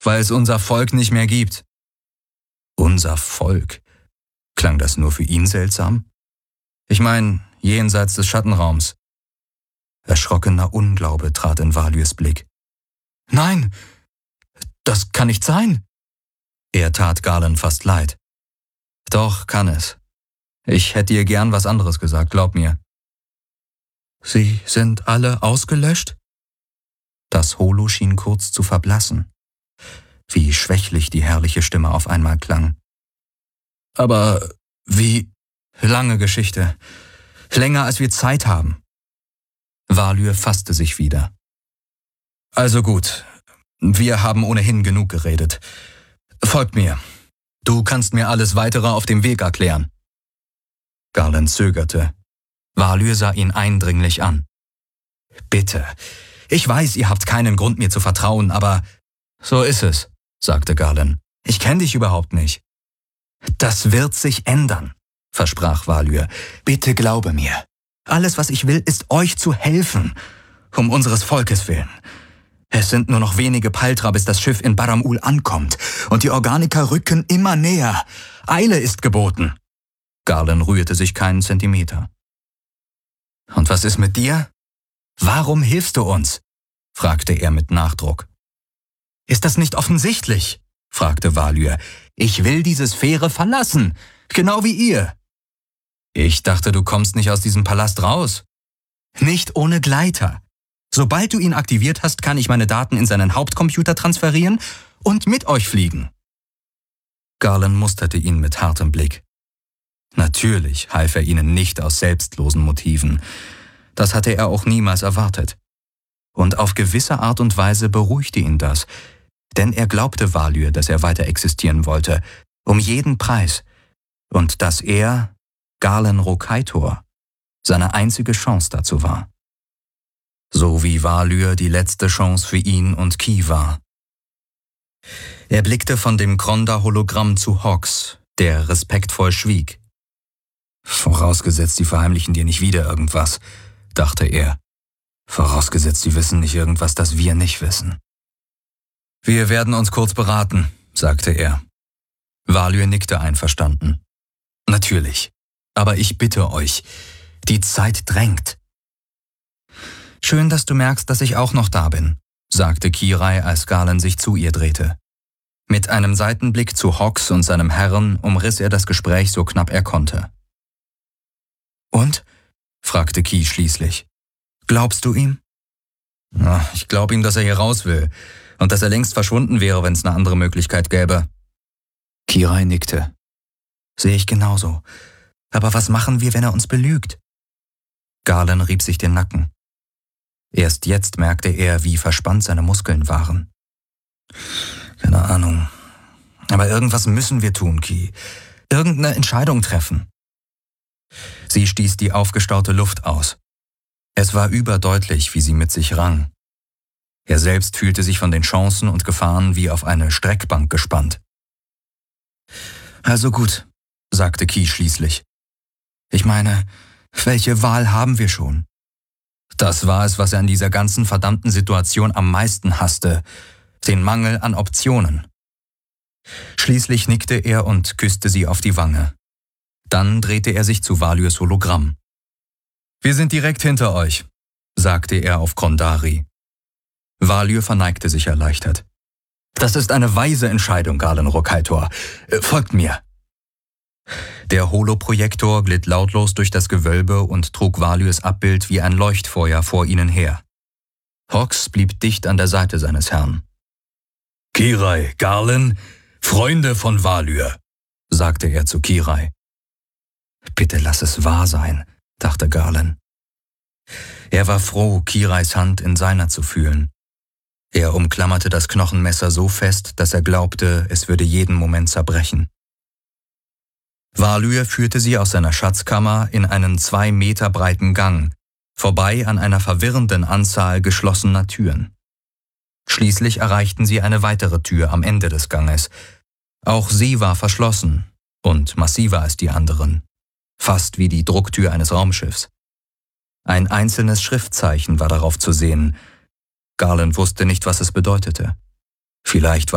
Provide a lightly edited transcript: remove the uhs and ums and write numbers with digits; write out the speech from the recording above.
weil es unser Volk nicht mehr gibt. Unser Volk? Klang das nur für ihn seltsam? Ich meine, jenseits des Schattenraums. Erschrockener Unglaube trat in Valyrs Blick. Nein, das kann nicht sein. Er tat Galen fast leid. Doch, kann es. Ich hätte dir gern was anderes gesagt, glaub mir. Sie sind alle ausgelöscht? Das Holo schien kurz zu verblassen. Wie schwächlich die herrliche Stimme auf einmal klang. Aber wie lange Geschichte. Länger als wir Zeit haben. Valyr fasste sich wieder. Also gut, wir haben ohnehin genug geredet. Folgt mir. Du kannst mir alles Weitere auf dem Weg erklären. Galen zögerte. Valyr sah ihn eindringlich an. Bitte, ich weiß, ihr habt keinen Grund mir zu vertrauen, aber so ist es, sagte Galen. Ich kenne dich überhaupt nicht. Das wird sich ändern, versprach Valyr. Bitte glaube mir. Alles, was ich will, ist euch zu helfen. Um unseres Volkes willen. Es sind nur noch wenige Paltra, bis das Schiff in Barram-Ul ankommt. Und die Organiker rücken immer näher. Eile ist geboten. Galen rührte sich keinen Zentimeter. Und was ist mit dir? Warum hilfst du uns? Fragte er mit Nachdruck. Ist das nicht offensichtlich? Fragte Valyr. Ich will diese Sphäre verlassen. Genau wie ihr. Ich dachte, du kommst nicht aus diesem Palast raus. Nicht ohne Gleiter. Sobald du ihn aktiviert hast, kann ich meine Daten in seinen Hauptcomputer transferieren und mit euch fliegen. Galen musterte ihn mit hartem Blick. Natürlich half er ihnen nicht aus selbstlosen Motiven. Das hatte er auch niemals erwartet. Und auf gewisse Art und Weise beruhigte ihn das, denn er glaubte Valyr, dass er weiter existieren wollte, um jeden Preis, und dass er, Galen Rokaitor, seine einzige Chance dazu war. So wie Valyr die letzte Chance für ihn und Ki war. Er blickte von dem Kronda-Hologramm zu Hox, der respektvoll schwieg. Vorausgesetzt, sie verheimlichen dir nicht wieder irgendwas, dachte er. Vorausgesetzt, sie wissen nicht irgendwas, das wir nicht wissen. Wir werden uns kurz beraten, sagte er. Valyr nickte einverstanden. Natürlich, aber ich bitte euch, die Zeit drängt. Schön, dass du merkst, dass ich auch noch da bin, sagte Kirai, als Galen sich zu ihr drehte. Mit einem Seitenblick zu Hox und seinem Herren umriss er das Gespräch so knapp er konnte. Und? Fragte Ki schließlich. Glaubst du ihm? Na, ich glaube ihm, dass er hier raus will und dass er längst verschwunden wäre, wenn es eine andere Möglichkeit gäbe. Kirai nickte. Sehe ich genauso. Aber was machen wir, wenn er uns belügt? Galen rieb sich den Nacken. Erst jetzt merkte er, wie verspannt seine Muskeln waren. Keine Ahnung. Aber irgendwas müssen wir tun, Ki. Irgendeine Entscheidung treffen. Sie stieß die aufgestaute Luft aus. Es war überdeutlich, wie sie mit sich rang. Er selbst fühlte sich von den Chancen und Gefahren wie auf eine Streckbank gespannt. Also gut, sagte Ki schließlich. Ich meine, welche Wahl haben wir schon? Das war es, was er an dieser ganzen verdammten Situation am meisten hasste, den Mangel an Optionen. Schließlich nickte er und küsste sie auf die Wange. Dann drehte er sich zu Valyrs Hologramm. Wir sind direkt hinter euch, sagte er auf Krondari. Valyr verneigte sich erleichtert. Das ist eine weise Entscheidung, Galen Rokaitor. Folgt mir. Der Holoprojektor glitt lautlos durch das Gewölbe und trug Valyrs Abbild wie ein Leuchtfeuer vor ihnen her. Hox blieb dicht an der Seite seines Herrn. Kirai, Galen, Freunde von Valyr, sagte er zu Kirai. Bitte lass es wahr sein, dachte Galen. Er war froh, Kirais Hand in seiner zu fühlen. Er umklammerte das Knochenmesser so fest, dass er glaubte, es würde jeden Moment zerbrechen. Valyr führte sie aus seiner Schatzkammer in einen 2 Meter breiten Gang, vorbei an einer verwirrenden Anzahl geschlossener Türen. Schließlich erreichten sie eine weitere Tür am Ende des Ganges. Auch sie war verschlossen und massiver als die anderen, fast wie die Drucktür eines Raumschiffs. Ein einzelnes Schriftzeichen war darauf zu sehen. Galen wusste nicht, was es bedeutete. Vielleicht